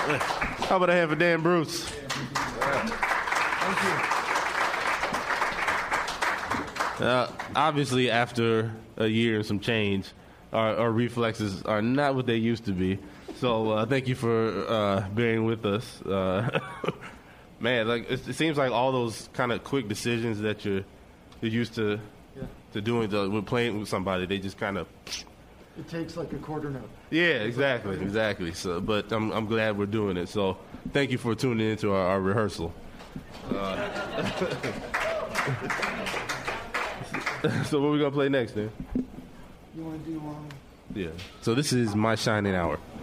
How about a hand for Dan Bruce? Thank you. Obviously, after a year and some change, our reflexes are not what they used to be. So thank you for bearing with us. Man, like it seems like all those kind of quick decisions that you're used to doing when playing with somebody, they just kind of. It takes like a quarter note. Yeah, exactly. So, but I'm glad we're doing it. So, thank you for tuning into our rehearsal. So, what are we gonna play next, then? You want to do Yeah. So this is My Shining Hour.